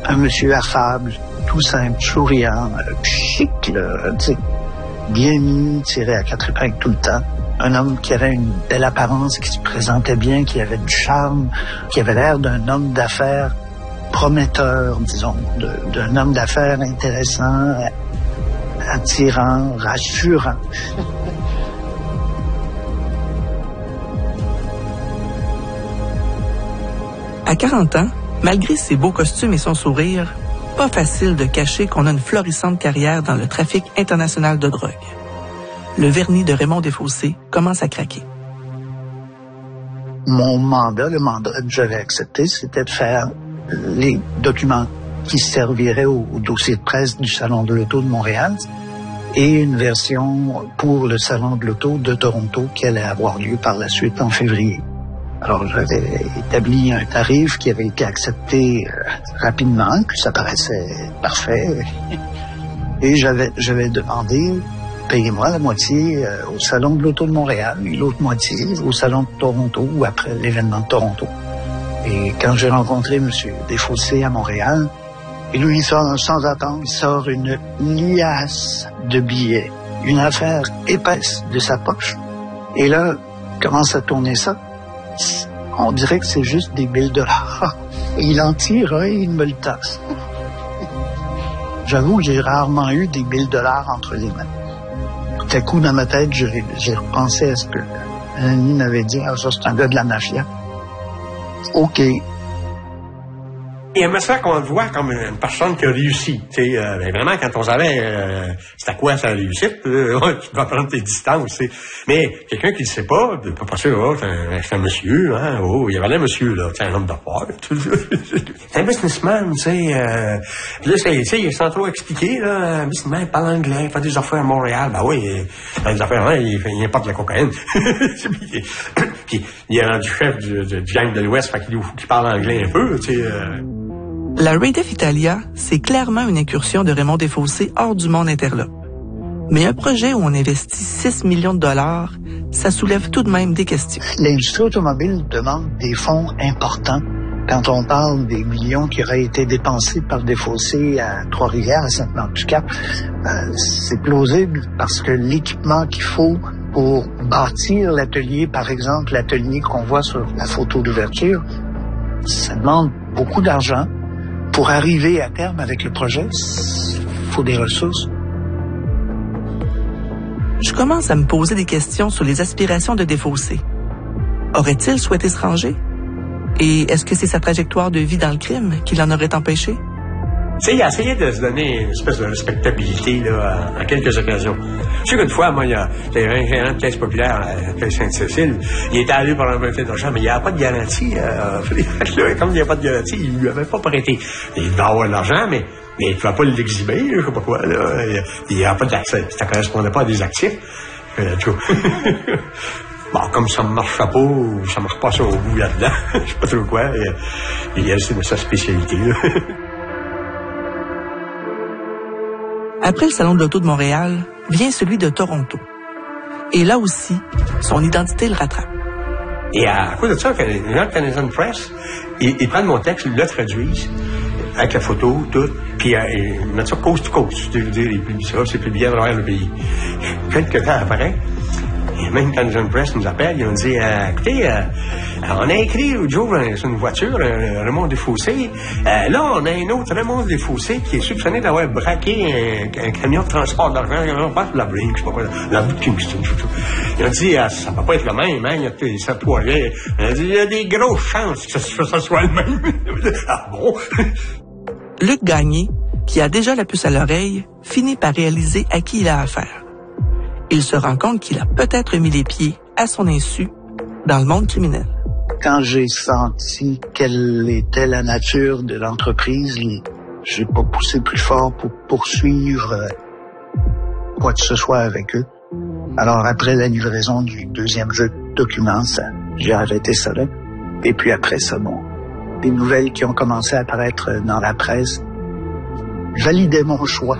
un monsieur affable, tout simple, souriant, chic, là, tu sais, bien mis, tiré à 4 épingles tout le temps. Un homme qui avait une belle apparence, qui se présentait bien, qui avait du charme, qui avait l'air d'un homme d'affaires prometteur, disons, d'un homme d'affaires intéressant, attirant, rassurant. À 40 ans, malgré ses beaux costumes et son sourire, pas facile de cacher qu'on a une florissante carrière dans le trafic international de drogue. Le vernis de Raymond Desfossés commence à craquer. Mon mandat, le mandat que j'avais accepté, c'était de faire les documents qui serviraient au dossier de presse du Salon de l'Auto de Montréal et une version pour le Salon de l'Auto de Toronto qui allait avoir lieu par la suite en février. Alors, j'avais établi un tarif qui avait été accepté rapidement, puis ça paraissait parfait. Et j'avais demandé, payez-moi la moitié au Salon de l'Auto de Montréal, et l'autre moitié au Salon de Toronto ou après l'événement de Toronto. Et quand j'ai rencontré M. Desfossés à Montréal, et lui, sans attendre, il sort une liasse de billets, une affaire épaisse de sa poche. Et là, commence à tourner ça. On dirait que c'est juste des $1000. Et il en tire un et il me le tasse. J'avoue que j'ai rarement eu des $1000 entre les mains. Tout à coup, dans ma tête, j'ai repensé à ce que un ami m'avait dit. Ah, ça, c'est un gars de la mafia. OK. Il aimait ça qu'on le voit comme une personne qui a réussi. Vraiment, quand on savait c'était quoi sa réussite, tu dois prendre tes distances. T'sais. Mais quelqu'un qui ne sait pas, pas sûr, c'est un monsieur, hein, il y avait un monsieur, là, un homme d'affaires. C'est un businessman, tu sais. Puis là, sans trop expliquer, là, un businessman, il parle anglais, il fait des affaires à Montréal. Ben oui, dans les affaires, il importe de la cocaïne. Puis il est rendu chef du gang de l'Ouest, fait qu'il parle anglais un peu, tu sais. La Raid-F Italia, c'est clairement une incursion de Raymond Desfossés hors du monde interlope. Mais un projet où on investit 6 millions de dollars, ça soulève tout de même des questions. L'industrie automobile demande des fonds importants. Quand on parle des millions qui auraient été dépensés par Desfossés à Trois-Rivières, à Sainte-Marthe-du-Cap, c'est plausible parce que l'équipement qu'il faut pour bâtir l'atelier, par exemple, l'atelier qu'on voit sur la photo d'ouverture, ça demande beaucoup d'argent. Pour arriver à terme avec le projet, il faut des ressources. Je commence à me poser des questions sur les aspirations de Desfossés. Aurait-il souhaité se ranger? Et est-ce que c'est sa trajectoire de vie dans le crime qui l'en aurait empêché? Tu sais, il a essayé de se donner une espèce de respectabilité là, à quelques occasions. Je sais qu'une fois, moi, il y avait un gérant de caisse populaire à la Sainte-Cécile. Il était allé pour emprunter de l'argent, mais il n'y avait pas de garantie. Comme il n'y avait pas de garantie, il ne lui avait pas prêté. Il devait avoir de l'argent, mais il ne pouvait pas l'exhiber, je ne sais pas quoi. Là. Il n'y avait pas d'accès. Ça ne correspondait pas à des actifs. Bon, comme ça ne marchait pas, ça ne marche pas ça au bout là-dedans, je ne sais pas trop quoi. Il a laissé de sa spécialité. Là. Après le Salon de l'Auto de Montréal, vient celui de Toronto. Et là aussi, son identité le rattrape. Et à cause de ça, les gens de Canadian Press, ils prennent mon texte, ils le traduisent, avec la photo, tout, puis ils mettent ça coast to coast. Je veux dire, ils publient ça, c'est publié à travers le pays. Quelques temps après, et même Canadian Press nous appelle, ils ont dit, écoutez, on a écrit l'autre jour sur une voiture, Raymond Desfossés. Là, on a un autre Raymond Desfossés qui est soupçonné d'avoir braqué un camion de transport d'argent. On passe de la Brink, je sais pas quoi, la bout de Kingston. Ils ont dit, ça va pas être le même, hein, il y a ça poilet. On a dit, il y a des grosses chances que ça soit le même. Ah bon? Luc Gagné, qui a déjà la puce à l'oreille, finit par réaliser à qui il a affaire. Il se rend compte qu'il a peut-être mis les pieds, à son insu, dans le monde criminel. Quand j'ai senti quelle était la nature de l'entreprise, j'ai pas poussé plus fort pour poursuivre quoi que ce soit avec eux. Alors après la livraison du deuxième jeu de documents, j'ai arrêté ça là. Et puis après ça, des nouvelles qui ont commencé à apparaître dans la presse validaient mon choix.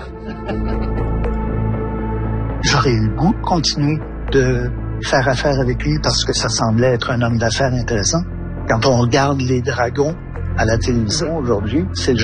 J'aurais eu le goût de continuer de faire affaire avec lui parce que ça semblait être un homme d'affaires intéressant. Quand on regarde les dragons à la télévision aujourd'hui, c'est le